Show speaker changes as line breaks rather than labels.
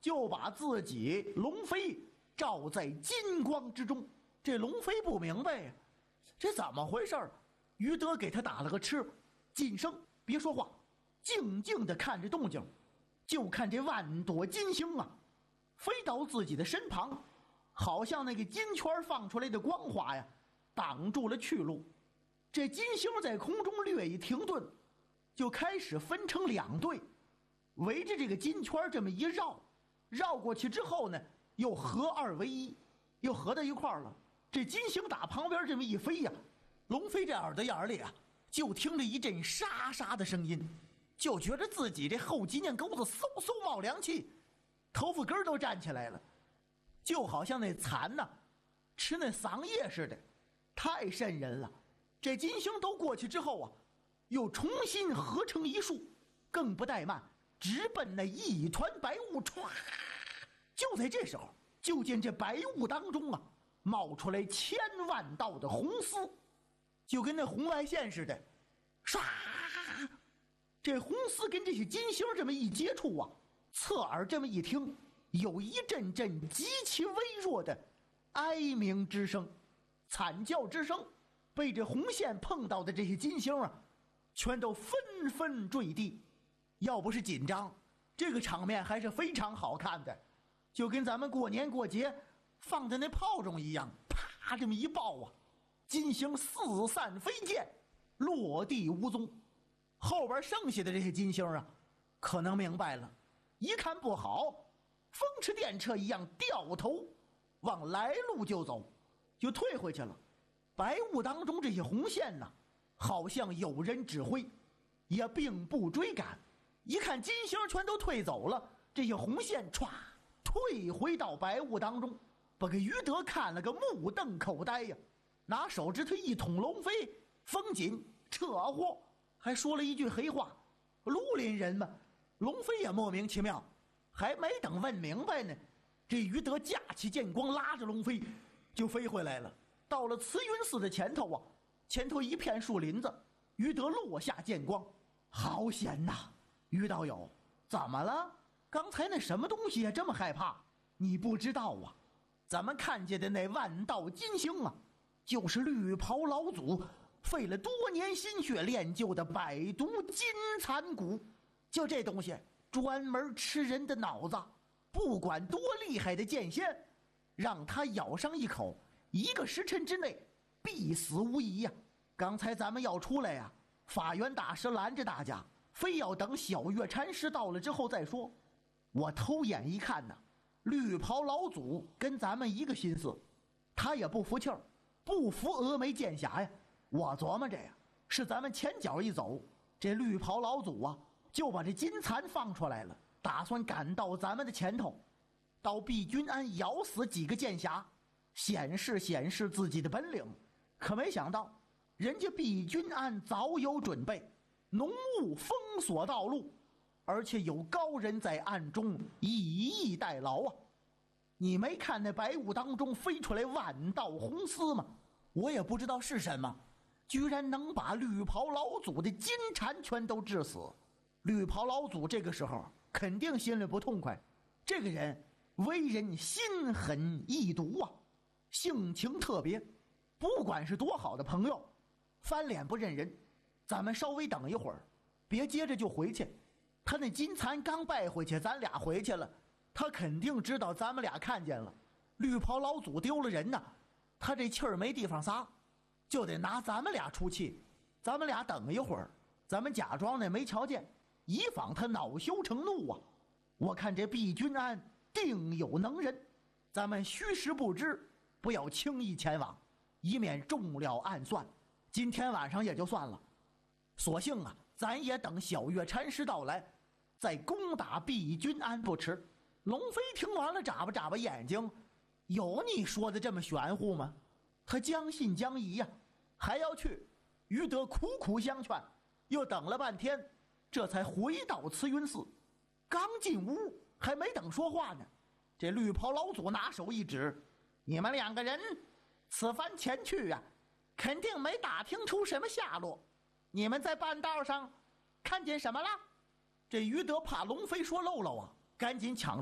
就把自己龙飞罩在金光之中。这龙飞不明白呀，这怎么回事？于德给他打了个吃，噤声，别说话，静静地看着动静。就看这万朵金星啊，飞到自己的身旁，好像那个金圈放出来的光华呀，挡住了去路。这金星在空中略一停顿，就开始分成两队，围着这个金圈这么一绕，绕过去之后呢，又合二为一，又合到一块儿了。这金星打旁边这么一飞呀，龙飞这耳朵眼里啊，就听着一阵沙沙的声音，就觉得自己这后脊梁沟子嗖嗖冒凉气，头发根都站起来了，就好像那蚕呐吃那桑叶似的，太瘆人了。这金星都过去之后啊，又重新合成一束，更不怠慢，直奔那一团白雾。唰！就在这时候，就见这白雾当中啊，冒出来千万道的红丝，就跟那红外线似的，唰！这红丝跟这些金星这么一接触啊，侧耳这么一听，有一阵阵极其微弱的哀鸣之声、惨叫之声，被这红线碰到的这些金星啊，全都纷纷坠地。要不是紧张，这个场面还是非常好看的，就跟咱们过年过节放的那炮仗一样，啪这么一爆啊，金星四散飞溅，落地无踪。后边剩下的这些金星啊，可能明白了，一看不好，风驰电掣一样掉头往来路就走，就退回去了。白雾当中这些红线呢，好像有人指挥，也并不追赶。一看金星全都退走了，这些红线歘退回到白雾当中，把个于德看了个目瞪口呆呀，拿手指头一捅龙飞，风紧扯祸，还说了一句黑话：绿林人嘛。龙飞也莫名其妙，还没等问明白呢，这于德架起剑光，拉着龙飞就飞回来了。到了慈云寺的前头啊，前头一片树林子，于德落下剑光，好险呐！于道友，怎么了？刚才那什么东西也这么害怕？你不知道啊，咱们看见的那万道金星啊，就是绿袍老祖费了多年心血练就的百毒金蚕蛊。就这东西专门吃人的脑子，不管多厉害的剑仙，让他咬上一口，1个时辰之内必死无疑呀。刚才咱们要出来呀，法源大师拦着大家，非要等小月禅师到了之后再说。我偷眼一看呢，绿袍老祖跟咱们一个心思，他也不服气儿，不服峨眉剑侠呀。我琢磨着呀，是咱们前脚一走，这绿袍老祖啊就把这金蚕放出来了，打算赶到咱们的前头，到毕君安咬死几个剑侠，显示自己的本领。可没想到人家毕君安早有准备，浓雾封锁道路，而且有高人在暗中以逸待劳啊。你没看那白雾当中飞出来万道红丝吗？我也不知道是什么，居然能把绿袍老祖的金蝉全都致死。绿袍老祖这个时候肯定心里不痛快，这个人为人心狠意毒啊，性情特别，不管是多好的朋友，翻脸不认人。咱们稍微等一会儿，别接着就回去。他那金蚕刚拜回去，咱俩回去了，他肯定知道咱们俩看见了。绿袍老祖丢了人呐，他这气儿没地方撒，就得拿咱们俩出气。咱们俩等一会儿，咱们假装呢没瞧见，以防他恼羞成怒啊。我看这毕君安定有能人，咱们虚实不知，不要轻易前往，以免中了暗算。今天晚上也就算了，索性啊，咱也等小月禅师到来，再攻打毕君安不迟。龙飞听完了，眨巴眨巴眼睛，有你说的这么玄乎吗？他将信将疑呀，还要去。于德苦苦相劝，又等了半天，这才回到慈云寺。刚进屋，还没等说话呢，这绿袍老祖拿手一指：你们2个人此番前去啊，肯定没打听出什么下落。你们在半道上看见什么了？这于德怕龙飞说漏了啊，赶紧抢